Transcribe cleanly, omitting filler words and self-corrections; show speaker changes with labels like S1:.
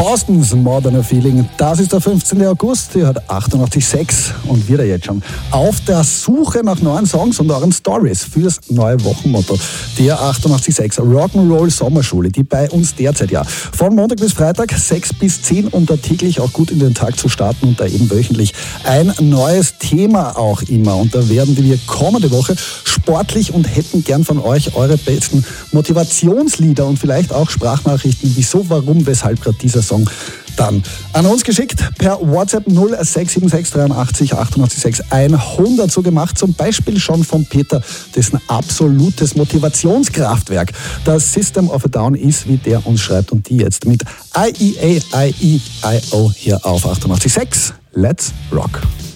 S1: Boston's Modern Feeling. Das ist der 15. August, ihr hört 88.6 und wieder jetzt schon auf der Suche nach neuen Songs und euren Stories fürs neue Wochenmotto. Der 88.6 Rock'n'Roll Sommerschule, die bei uns derzeit von Montag bis Freitag 6 bis 10, um da täglich auch gut in den Tag zu starten und da eben wöchentlich ein neues Thema auch immer. Und da werden wir kommende Woche sportlich und hätten gern von euch eure besten Motivationslieder und vielleicht auch Sprachnachrichten, wieso, warum, weshalb gerade dieser Song dann an uns geschickt per WhatsApp 0676 83 88 100 so gemacht, zum Beispiel schon von Peter, dessen absolutes Motivationskraftwerk das System of a Down ist, wie der uns schreibt, und die jetzt mit IEAIEIO hier auf 88.6. Let's Rock.